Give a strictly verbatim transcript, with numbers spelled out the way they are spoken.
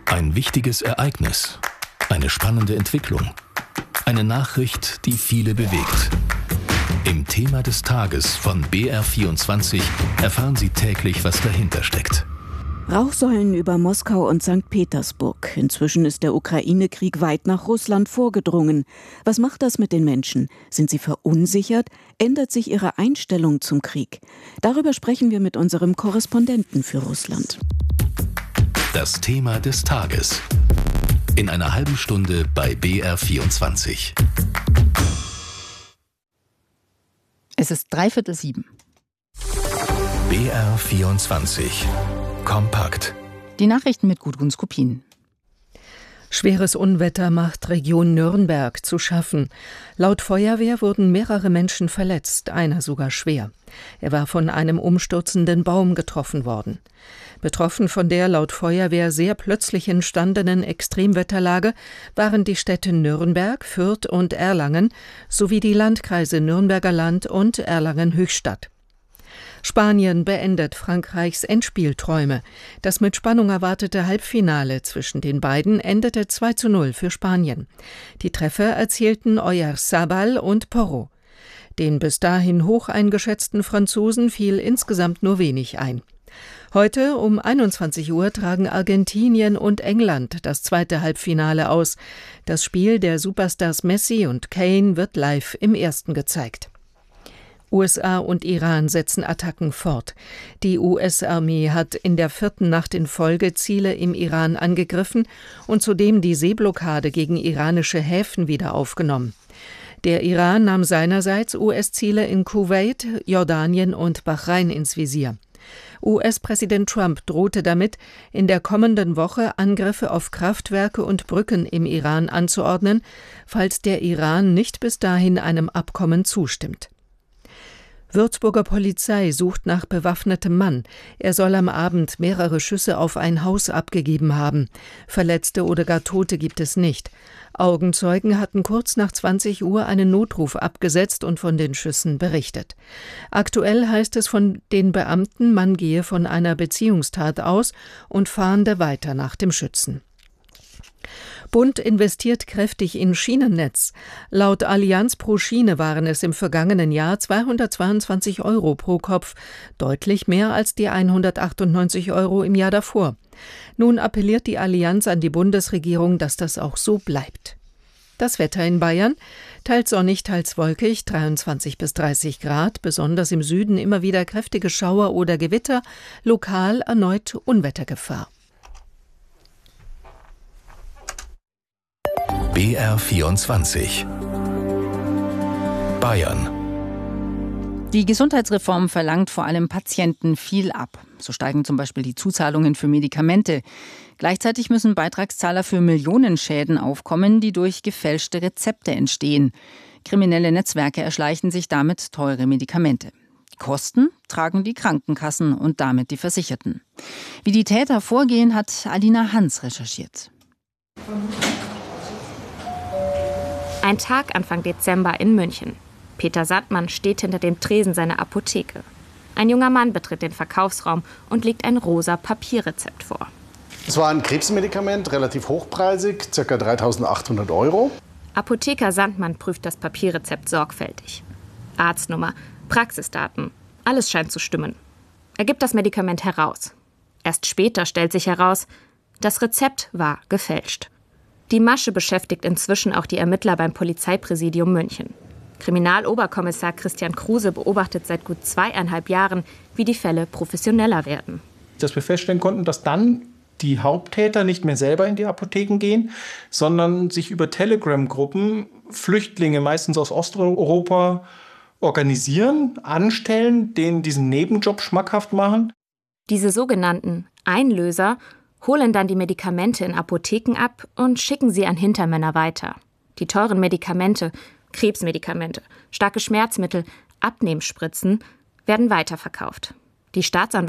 Ein wichtiges Ereignis, eine spannende Entwicklung, eine Nachricht, die viele bewegt. Im Thema des Tages von B R vierundzwanzig erfahren Sie täglich, was dahinter steckt. Rauchsäulen über Moskau und Sankt Petersburg. Inzwischen ist der Ukraine-Krieg weit nach Russland vorgedrungen. Was macht das mit den Menschen? Sind sie verunsichert? Ändert sich ihre Einstellung zum Krieg? Darüber sprechen wir mit unserem Korrespondenten für Russland. Das Thema des Tages. In einer halben Stunde bei B R vierundzwanzig. Es ist dreiviertel sieben. B R vierundzwanzig. Kompakt. Die Nachrichten mit Gudrun Skopin. Schweres Unwetter macht Region Nürnberg zu schaffen. Laut Feuerwehr wurden mehrere Menschen verletzt, einer sogar schwer. Er war von einem umstürzenden Baum getroffen worden. Betroffen von der laut Feuerwehr sehr plötzlich entstandenen Extremwetterlage waren die Städte Nürnberg, Fürth und Erlangen sowie die Landkreise Nürnberger Land und Erlangen-Höchstadt. Spanien beendet Frankreichs Endspielträume. Das mit Spannung erwartete Halbfinale zwischen den beiden endete zwei zu null für Spanien. Die Treffer erzielten Oyarzabal und Porro. Den bis dahin hoch eingeschätzten Franzosen fiel insgesamt nur wenig ein. Heute um einundzwanzig Uhr tragen Argentinien und England das zweite Halbfinale aus. Das Spiel der Superstars Messi und Kane wird live im ersten gezeigt. U S A und Iran setzen Attacken fort. Die U S-Armee hat in der vierten Nacht in Folge Ziele im Iran angegriffen und zudem die Seeblockade gegen iranische Häfen wieder aufgenommen. Der Iran nahm seinerseits U S-Ziele in Kuwait, Jordanien und Bahrain ins Visier. U S-Präsident Trump drohte damit, in der kommenden Woche Angriffe auf Kraftwerke und Brücken im Iran anzuordnen, falls der Iran nicht bis dahin einem Abkommen zustimmt. Würzburger Polizei sucht nach bewaffnetem Mann. Er soll am Abend mehrere Schüsse auf ein Haus abgegeben haben. Verletzte oder gar Tote gibt es nicht. Augenzeugen hatten kurz nach zwanzig Uhr einen Notruf abgesetzt und von den Schüssen berichtet. Aktuell heißt es von den Beamten, man gehe von einer Beziehungstat aus und fahnde weiter nach dem Schützen. Bund investiert kräftig in Schienennetz. Laut Allianz pro Schiene waren es im vergangenen Jahr zweihundertzweiundzwanzig Euro pro Kopf, deutlich mehr als die hundertachtundneunzig Euro im Jahr davor. Nun appelliert die Allianz an die Bundesregierung, dass das auch so bleibt. Das Wetter in Bayern: teils sonnig, teils wolkig, dreiundzwanzig bis dreißig Grad, besonders im Süden immer wieder kräftige Schauer oder Gewitter, lokal erneut Unwettergefahr. B R vierundzwanzig. Bayern. Die Gesundheitsreform verlangt vor allem Patienten viel ab. So steigen zum Beispiel die Zuzahlungen für Medikamente. Gleichzeitig müssen Beitragszahler für Millionenschäden aufkommen, die durch gefälschte Rezepte entstehen. Kriminelle Netzwerke erschleichen sich damit teure Medikamente. Die Kosten tragen die Krankenkassen und damit die Versicherten. Wie die Täter vorgehen, hat Alina Hans recherchiert. Ein Tag Anfang Dezember in München. Peter Sandmann steht hinter dem Tresen seiner Apotheke. Ein junger Mann betritt den Verkaufsraum und legt ein rosa Papierrezept vor. Es war ein Krebsmedikament, relativ hochpreisig, ca. dreitausendachthundert Euro. Apotheker Sandmann prüft das Papierrezept sorgfältig. Arztnummer, Praxisdaten, alles scheint zu stimmen. Er gibt das Medikament heraus. Erst später stellt sich heraus, das Rezept war gefälscht. Die Masche beschäftigt inzwischen auch die Ermittler beim Polizeipräsidium München. Kriminaloberkommissar Christian Kruse beobachtet seit gut zweieinhalb Jahren, wie die Fälle professioneller werden. Dass wir feststellen konnten, dass dann die Haupttäter nicht mehr selber in die Apotheken gehen, sondern sich über Telegram-Gruppen Flüchtlinge, meistens aus Osteuropa, organisieren, anstellen, denen diesen Nebenjob schmackhaft machen. Diese sogenannten Einlöser holen dann die Medikamente in Apotheken ab und schicken sie an Hintermänner weiter. Die teuren Medikamente, Krebsmedikamente, starke Schmerzmittel, Abnehmspritzen werden weiterverkauft. Die Staatsanwaltschaft